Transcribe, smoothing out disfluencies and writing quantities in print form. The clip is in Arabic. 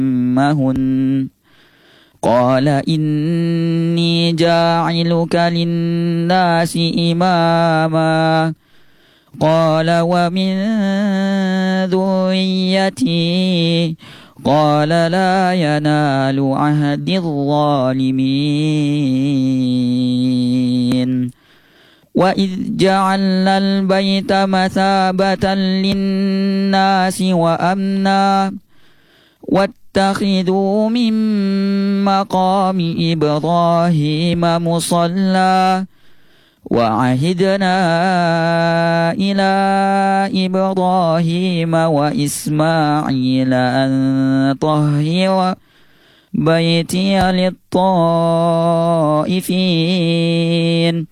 أمهن قال إني جاعلك للناس إماما قال ومن ذريتي قال لا ينال عهد الظالمين وإذ جعلنا البيت مثابة للناس وأمنا واتخذوا من مقام إبراهيم مصلى وعهدنا إلى إبراهيم وإسماعيل أن طهر بيتي للطائفين